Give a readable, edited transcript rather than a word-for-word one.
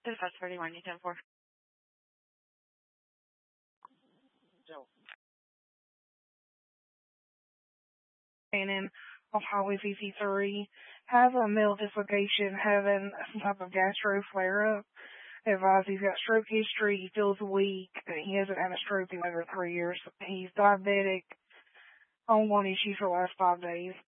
Dispatch 31, you 10-4. And off Highway 53, has a middle dislocation, having some type of gastro flare-up. Advised he's got stroke history, he feels weak, he hasn't had a stroke in over 3 years. He's diabetic, on one issue for the last 5 days.